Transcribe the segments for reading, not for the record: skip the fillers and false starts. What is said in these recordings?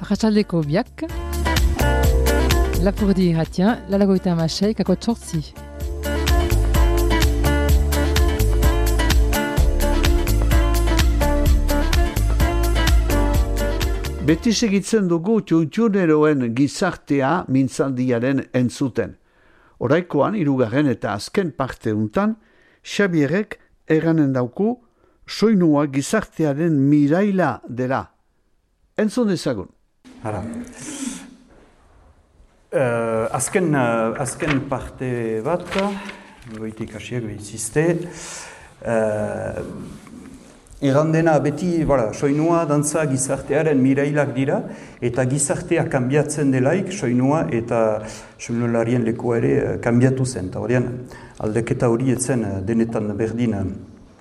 Arratsaldeko biak, Lapurdi irratia, lalagoita amasei, kako txortzi. Beti segitzen dugu txuntxuneroen gizartea mintzaldiaren entzuten. Oraikoan, hirugarren eta azken parte untan, Xabierrek eranen dauku soinua gizartearen miraila dela. Entzun dezagun. Hala. Azken parte bat, goitik hasiak behizizte, errandena beti, soinua, dantza gizartearen mirailak dira, eta gizartea kanbiatzen delaik, soinua eta soinularien lekua ere kanbiatu zen. Eta horrean, aldeketa hori etzen denetan berdin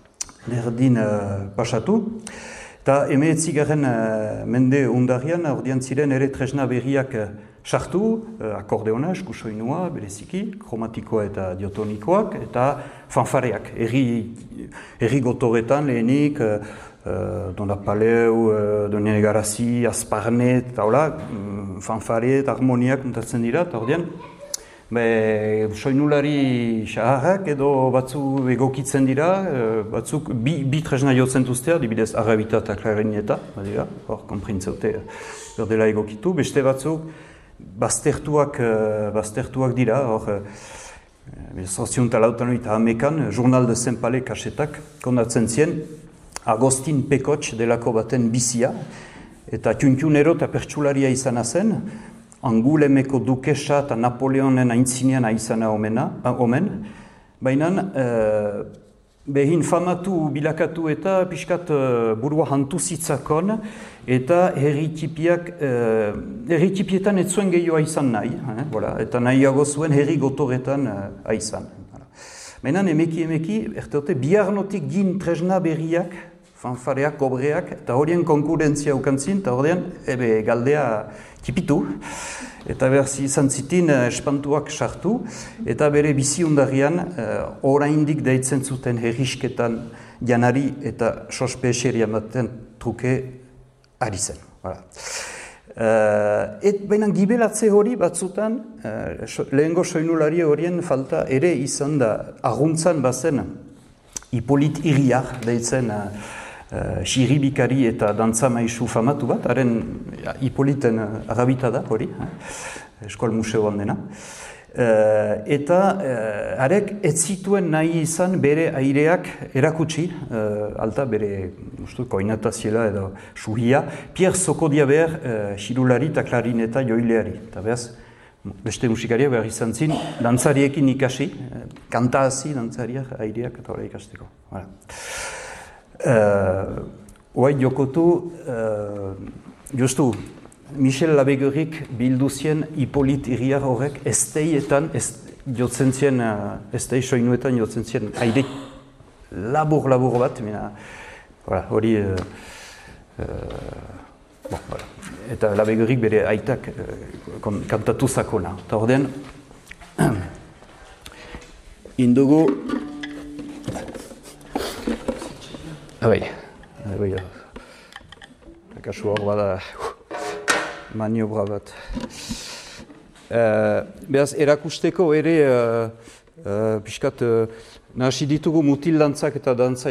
pasatu. Eta emeetzigarren mende undarian, ordean ziren ere tresna berriak sartu, akordeona, eskusoinua, bereziki, kromatikoa eta diotonikoak, eta fanfareak. Erri gotoretan lehenik, Dona Paleu, Donien Garazi, Azparne, eta hola, fanfare eta harmoniak muntatzen dira, eta ordean, soinulari xaharrak edo batzu egokitzen dira, batzuk bi tresna jotzen duztea, dibidez arrabita eta klarineta, badira, hor konprintzeute berdela egokitu, beste batzuk baztertuak dira, hor 1998 Journal de Saint-Palais kasetak kondatzen zien Agostin Pekotx delako baten bizia, eta txuntxunero eta pertsularia izana zen, Angulemeko dukesa eta Napoleonen aintzinean aizana omen, baina behin famatu bilakatu eta pixkat burua hantu zitzakon, eta herritipietan ez zuen gehioa izan nahi, eta nahiago zuen herri gotoretan aizan. Baina emeki, erteote, biharnotik gin tresna berriak, fanfareak, kobreak, eta horien konkurentzia ukantzin, eta horien galdea tipitu, eta berzi izan zitin espantuak sartu, eta bere biziundarian oraindik deitzen zuten herrisketan janari eta sospe eserian baten truke ari zen. Baina gibelatze hori batzutan, lehengo soinulari horien falta ere izan da arguntzan bazen Hipolit Iriar deitzen xiribikari eta dantza maisu famatu bat, haren Hipoliten arabita da hori, Eskol Museoan dena. Eta harek ez zituen nahi izan bere aireak erakutsi, alta bere koinataziela edo suhia, Pierre Sokodia behar xirulari eta klarineta joileari. Eta behaz, beste musikariak behar izan zin, dantzariekin ikasi, kanta hazi dantzariak aireak eta hori ikasteko. Oai jokotu, justu, Michel Labegurik bildu zien Hipolit Iriar horrek esteietan, jotzen zien, estei soinuetan jotzen zien aire labur bat, hori, eta Labegurik bere aitak kantatu zakona. Eta ordean, indugu, kasu hor bada maniobra bat. Beraz, erakusteko ere, pixkat, nahasi ditugu mutil dantzak eta dantza